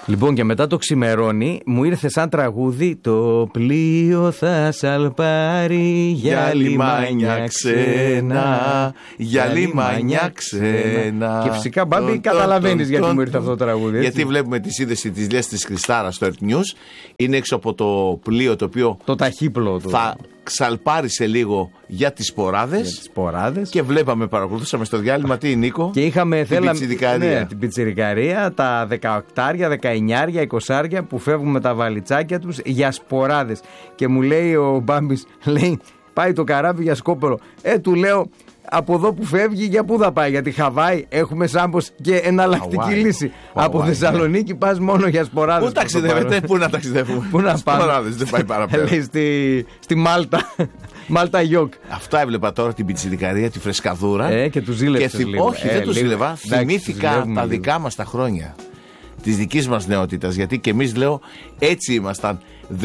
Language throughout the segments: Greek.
Λοιπόν, και μετά το ξημερώνει μου ήρθε σαν τραγούδι το πλοίο θα σαλπάρει για λιμάνια ξένα, για λιμάνια ξένα. Και φυσικά, Μπάμπη, καταλαβαίνεις γιατί μου ήρθε αυτό το τραγούδι, έτσι. Γιατί βλέπουμε τη σύνδεση της Λιέσης της Χριστάρας στο Earth News. Είναι έξω από το πλοίο το οποίο το ταχύπλο θα ξαλπάρισε λίγο για τις σποράδες. Και βλέπαμε, παρακολουθούσαμε στο διάλειμμα τι, Νίκο? Και είχαμε την πιτσιρικαρία, τα 18, 19, 20 που φεύγουν με τα βαλιτσάκια τους για σποράδες. Και μου λέει ο Μπάμπης, λέει, πάει το καράβι για Σκόπελο. Του λέω, από εδώ που φεύγει, για πού θα πάει? Για τη Χαβάη έχουμε σάμπος και εναλλακτική λύση. Από Θεσσαλονίκη πας μόνο για σποράδες. Πού ταξιδεύετε, πού να ταξιδεύουμε? Πού να πάμε? Σποράδες, δεν πάει παραπέρα. Λέει στη Μάλτα. Μάλτα Γιόκ. Αυτά έβλεπα τώρα, την πιτσιρικαρία, τη φρεσκαδούρα. Και του ζήλεψες λίγο. Όχι, δεν του ζήλευα. Θυμήθηκα τα δικά μας τα χρόνια. Της δικής μας νεότητας. Γιατί και εμείς, λέω, έτσι ήμασταν.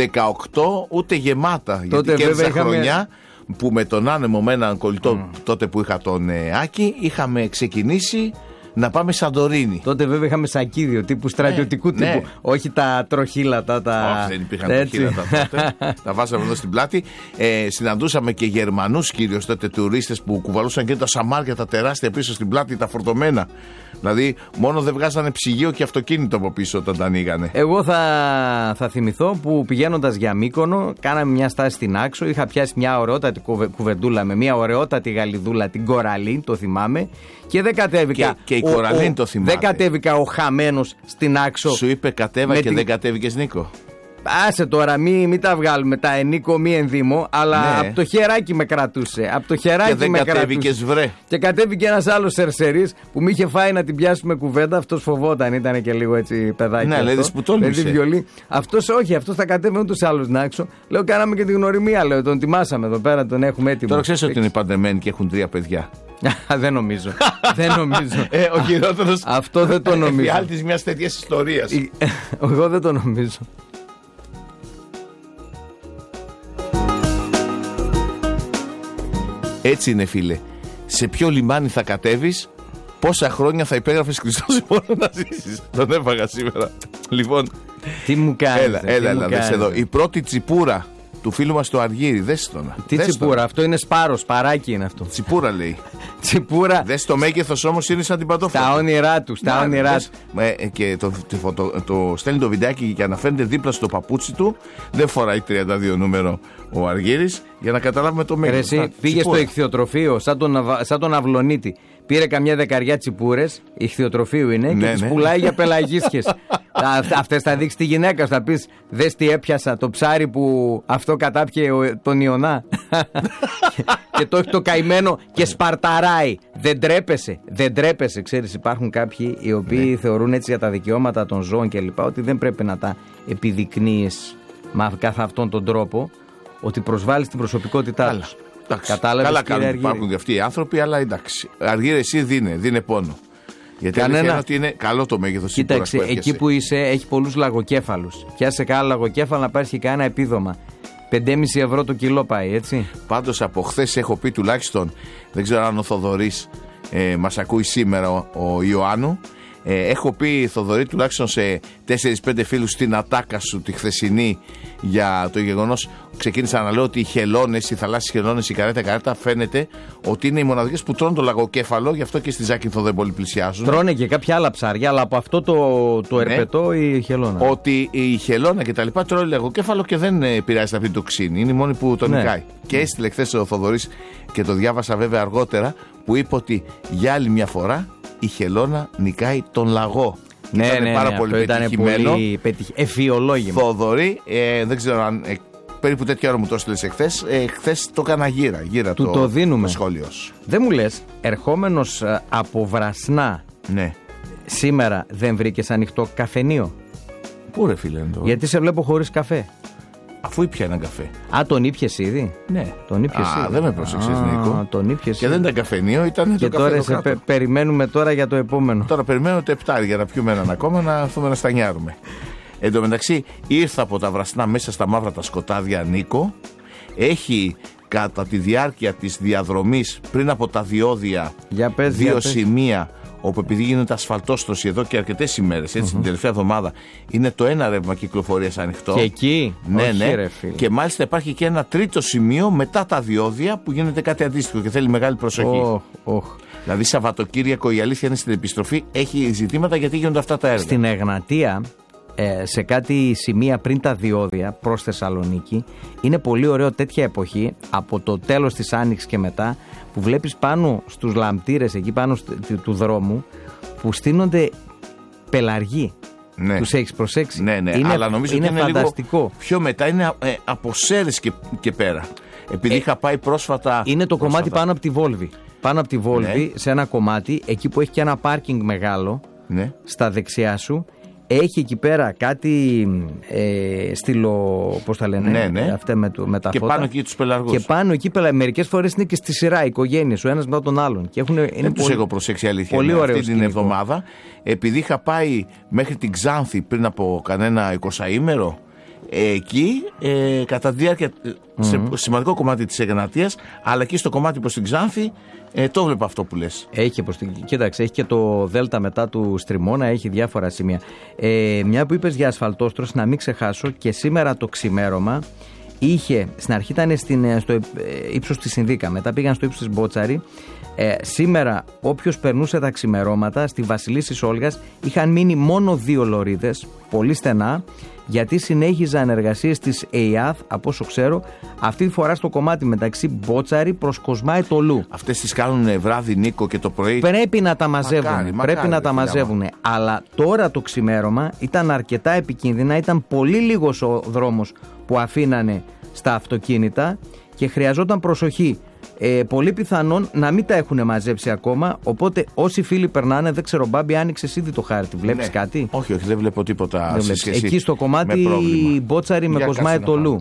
18 ούτε γεμάτα. Τότε γιατί βέβαια είχαμε χρονιά που με τον άνεμο, με έναν κολλητό τότε που είχα τον Άκη, είχαμε ξεκινήσει να πάμε Σαντορίνη. Τότε βέβαια είχαμε σακίδιο τύπου στρατιωτικού τύπου. Όχι τα τροχύλατα. Όχι, δεν υπήρχαν τροχύλατα τότε. Τα βάζαμε εδώ στην πλάτη. Συναντούσαμε και Γερμανούς κυρίως τότε τουρίστες που κουβαλούσαν και τα σαμάρια τα τεράστια πίσω στην πλάτη, τα φορτωμένα. Δηλαδή, μόνο δεν βγάζανε ψυγείο και αυτοκίνητο από πίσω όταν τα ανοίγανε. Εγώ θα θυμηθώ που πηγαίνοντας για Μύκονο, κάναμε μια στάση στην Άξο. Είχα πιάσει μια ωραιότατη κουβεντούλα με μια ωραιότατη Γαλλιδούλα, την Κοραλίν, το θυμάμαι. Και δεν κατέβηκα. Και η Κοραλίν το θυμάμαι. Δεν κατέβηκα ο χαμένος στην Άξο. Σου είπε κατέβα και δεν κατέβηκες, Νίκο? Άσε τώρα, μην τα βγάλουμε τα ενίκο μη ενδύμω, αλλά από το χεράκι με κρατούσε. Από το χεράκι και με δεν κατέβηκες, βρε. Και κατέβηκε ένας άλλος σερσερίς που με είχε φάει να την πιάσουμε κουβέντα. Αυτός φοβόταν, ήταν και λίγο έτσι παιδάκι. Ναι, λέει που τόλμησε. Αυτός όχι, αυτός θα κατέβαινε ούτως άλλους να έξω. Λέω, κάναμε και την γνωριμία, λέω, τον τιμάσαμε εδώ πέρα, τον έχουμε έτοιμο. Τώρα ξέρεις ότι είναι παντρεμένοι και έχουν 3 παιδιά. Δεν νομίζω. Δεν νομίζω. Ο χειρότερος. Αυτό δεν το νομίζω. Εφιάλτης μιας τέτοιας ιστορίας. Εγώ δεν το νομίζω. Έτσι είναι, φίλε. Σε ποιο λιμάνι θα κατέβεις, πόσα χρόνια θα υπέγραφες Χριστός μόνο να ζήσεις. Τον έφαγα σήμερα. Λοιπόν, τι μου κάνεις? Έλα, δες εδώ. Η πρώτη τσιπούρα του φίλου μας το Αργύρι, δες τον. Τι τσιπούρα, αυτό είναι σπαράκι είναι αυτό. Τσιπούρα λέει. Τσιπούρα. Δες το μέγεθος όμως, είναι σαν την παντόφλα. Τα όνειρά του, τα όνειρά του. Και το στέλνει το βιντεάκι και αναφέρεται δίπλα στο παπούτσι του. Δεν φοράει 32 νούμερο ο Αργύρης, για να καταλάβουμε το μέγεθος. Πήγε στο ιχθυοτροφείο σαν τον Αυλονίτη. Πήρε καμιά 10 τσιπούρες, ιχθυοτροφείου είναι, και τις πουλάει για πελαγίσχες. Αυτές θα δείξει τη γυναίκα, θα πεις, δες τι έπιασα, το ψάρι που αυτό κατάπιε τον Ιωνά. Και το έχει το καημένο και σπαρταράει. Δεν τρέπεσαι. Ξέρεις, υπάρχουν κάποιοι οι οποίοι θεωρούν έτσι για τα δικαιώματα των ζώων κλπ. Ότι δεν πρέπει να τα επιδεικνύεις με κάθε αυτόν τον τρόπο, ότι προσβάλλεις την προσωπικότητά τους. Καλά κάνουν, υπάρχουν και αυτοί οι άνθρωποι, αλλά εντάξει. Αργύρι, εσύ δίνε πόνο. Γιατί είναι ότι είναι καλό το μέγεθος. Κοίταξε, εκεί που είσαι έχει πολλούς λαγοκέφαλους. Πιάσε κάνα λαγοκέφαλο να πάρεις και κάνα επίδομα. 5,5 ευρώ το κιλό πάει, έτσι. Πάντως από χθες έχω πει τουλάχιστον, δεν ξέρω αν ο Θοδωρής μας ακούει σήμερα, ο Ιωάννου. Έχω πει, Θοδωρή, τουλάχιστον σε 4-5 φίλους στην ατάκα σου τη χθεσινή για το γεγονός. Ξεκίνησα να λέω ότι οι χελώνες, οι θαλάσσιες χελώνες, η καρέτα φαίνεται ότι είναι οι μοναδικές που τρώνε το λαγοκέφαλο, γι' αυτό και στη Ζάκυνθο δεν πολύ πλησιάζουν. Τρώνε και κάποια άλλα ψάρια, αλλά από αυτό το ερπετό η χελώνα. Ότι η χελώνα και τα λοιπά τρώει λαγοκέφαλο και δεν επηρεάζει αυτή το ξύνη. Είναι η μόνη που τον νικάει. Και έστειλε χθες ο Θοδωρής, και το διάβασα βέβαια αργότερα, που είπε ότι για άλλη μια φορά η χελώνα νικάει τον λαγό. Ναι, πάρα πολύ πετυχημένο. Εφιολόγημα. Θοδωρή, δεν ξέρω αν περίπου τέτοια ώρα μου το έστειλες εχθές. Χθες το έκανα γύρα το δίνουμε. Το σχόλιο σου. Δεν μου λες, ερχόμενος από Βρασνά, ναι, σήμερα δεν βρήκες ανοιχτό καφενείο? Πού ρε φίλε το? Γιατί σε βλέπω χωρίς καφέ. Αφού ήπια έναν καφέ. Τον ήπιες ήδη? Ναι. Τον ήπιες ήδη. Δεν με πρόσεξες, Νίκο. Τον ήπιες και δεν ήταν καφενείο, ήταν και το καφέ. Και τώρα περιμένουμε τώρα για το επόμενο. Τώρα περιμένω το 7 για να πιούμε έναν ακόμα, να έρθουμε να στανιάρουμε. Εν τω μεταξύ, ήρθα από τα Βρασνά μέσα στα μαύρα τα σκοτάδια, Νίκο. Έχει κατά τη διάρκεια της διαδρομής πριν από τα διόδια δύο σημεία όπου επειδή γίνεται ασφαλτόστρωση εδώ και αρκετές ημέρες, έτσι, την τελευταία εβδομάδα, είναι το ένα ρεύμα κυκλοφορίας ανοιχτό. Και εκεί, ναι, όχι, ναι. ρε φίλε. Και μάλιστα υπάρχει και ένα τρίτο σημείο μετά τα διόδια που γίνεται κάτι αντίστοιχο και θέλει μεγάλη προσοχή. Δηλαδή Σαββατοκύριακο, η αλήθεια είναι, στην επιστροφή έχει ζητήματα γιατί γίνονται αυτά τα έργα. Στην Εγνατία, σε κάτι σημεία πριν τα διόδια προς Θεσσαλονίκη, είναι πολύ ωραίο τέτοια εποχή, από το τέλος της Άνοιξης και μετά, που βλέπεις πάνω στους λαμπτήρες εκεί πάνω του δρόμου που στείνονται πελαργοί. Ναι. Τους έχεις προσέξει? Ναι, ναι. Είναι, αλλά νομίζω είναι ότι είναι φανταστικό. Λίγο πιο μετά είναι από Σέρρες και πέρα. Επειδή είχα πάει πρόσφατα. Είναι το κομμάτι πάνω από τη Βόλβη. Πάνω από τη Βόλβη, ναι, σε ένα κομμάτι, εκεί που έχει και ένα πάρκινγκ μεγάλο, ναι, στα δεξιά σου. Έχει εκεί πέρα κάτι στυλο, πώς τα λένε, ναι, ναι, αυτά με τα και φώτα. Πάνω εκεί τους πελαργούς. Και πάνω εκεί μερικές φορές είναι και στη σειρά οι οικογένειες, ο ένας μετά τον άλλον. Και δεν τους έχω προσέξει, αλήθεια. Πολύ ωραίο αυτή την σκηνικό. εβδομάδα, επειδή είχα πάει μέχρι την Ξάνθη πριν από κανένα 20ήμερο, εκεί κατά τη διάρκεια, σε σημαντικό κομμάτι της Εγνατίας, αλλά και στο κομμάτι προς την Ξάνθη, το βλέπω αυτό που λες. Κοίταξε, έχει και το Δέλτα μετά του Στριμώνα, έχει διάφορα σημεία. Μια που είπες για ασφαλτόστρωση, να μην ξεχάσω, και σήμερα το ξημέρωμα είχε, στην αρχή ήταν στο ύψος της Ινδίκα, μετά πήγαν στο ύψος της Μπότσαρη. Σήμερα όποιος περνούσε τα ξημερώματα στη Βασιλίσσης Όλγας, είχαν μείνει μόνο 2 λωρίδες, πολύ στενά, γιατί συνέχιζαν εργασίες της ΕΙΑΘ, από όσο ξέρω, αυτή τη φορά στο κομμάτι μεταξύ Μπότσαρη προς Κοσμάη Τολού. Αυτές τις κάνουν βράδυ, Νίκο, και το πρωί. Πρέπει να τα μαζεύουν. Μακάρι, να τα μαζεύουν. Αλλά τώρα το ξημέρωμα ήταν αρκετά επικίνδυνα, ήταν πολύ λίγος ο δρόμος που αφήνανε στα αυτοκίνητα και χρειαζόταν προσοχή. Πολύ πιθανόν να μην τα έχουν μαζέψει ακόμα. Οπότε όσοι φίλοι περνάνε, δεν ξέρω, Μπάμπη, άνοιξες ήδη το χάρτη. Βλέπεις κάτι? Όχι, δεν βλέπω τίποτα. Εκεί στο κομμάτι Μπότσαρη με Κοσμάη Τολού.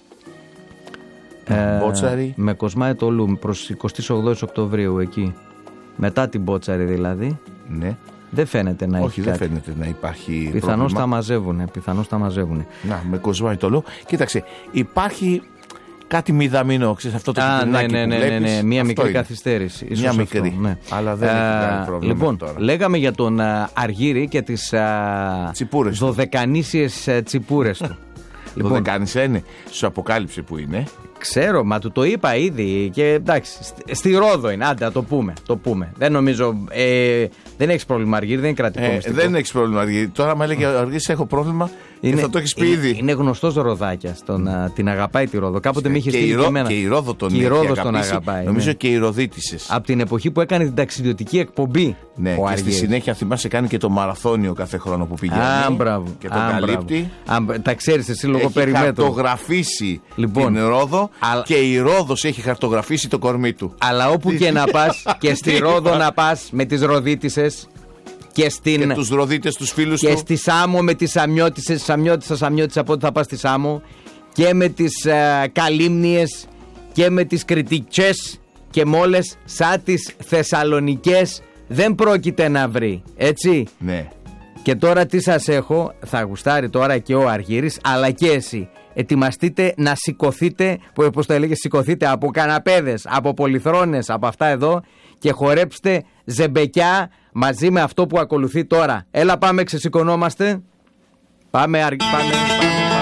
Μπότσαρη. Με Κοσμάη Τολού προς 28 Οκτωβρίου εκεί. Μετά την Μπότσαρη δηλαδή. Ναι. Δεν φαίνεται να όχι, έχει. Όχι, δεν φαίνεται να υπάρχει. Πιθανώς τα μαζεύουνε. Να, με Κοσμάη Τολού. Κοίταξε, υπάρχει κάτι μηδαμινό, ξέρεις, αυτό το κυτρινάκι που βλέπεις. Ναι, μία μικρή καθυστέρηση. Μία μικρή, ναι. Αλλά δεν έχει κάνει πρόβλημα. Λοιπόν, τώρα λέγαμε για τον Αργύρη και τις δωδεκανήσιες τσιπούρες του. Λοιπόν, δωδεκανήσια είναι, σου αποκάλυψε που είναι. Ξέρω, μα του το είπα ήδη και εντάξει, στη Ρόδο είναι, άντε να το πούμε. Δεν νομίζω, δεν έχεις πρόβλημα Αργύρη, δεν είναι κρατικό μυστικό. Δεν έχεις πρόβλημα Αργύρη, τώρα μου έλεγε ο Αργύρης έχω πρόβλημα και θα το έχεις πει ήδη. Είναι γνωστός Ροδάκιας, την αγαπάει τη Ρόδο, κάποτε με είχε στείλει και εμένα. Και η Ρόδο τον αγαπάει. Νομίζω και οι Ροδίτισσες. Από την εποχή που έκανε την ταξιδιωτική εκπομπή. Ναι, και στη συνέχεια θυμάσαι κάνει και το μαραθώνιο κάθε χρόνο που πηγαίνει. Και τον καλύπτει. Τα ξέρεις εσύ λόγω περιμέτρου. Έχει χαρτογραφήσει την Ρόδο και η Ρόδος έχει χαρτογραφήσει το κορμί του. Αλλά όπου και να πας, και στη Ρόδο να πας με τις Ροδίτισσες και τους Ροδίτες, τους φίλους και του. στη Σάμο με τις Σαμιώτισσες, Σαμιώτισσα από ό,τι θα πας στη Σάμο, και με τις Καλύμνιες και με τις Κριτικές και με όλες σαν τις Θεσσαλονικές δεν πρόκειται να βρει, έτσι. Ναι. Και τώρα τι σας έχω, θα γουστάρει τώρα και ο Αργύρης, αλλά και εσύ. Ετοιμαστείτε να σηκωθείτε, πώς το έλεγε, σηκωθείτε από καναπέδες, από πολυθρόνες, από αυτά εδώ και χορέψτε ζεμπεκιά μαζί με αυτό που ακολουθεί τώρα. Έλα πάμε, ξεσηκωνόμαστε. Πάμε.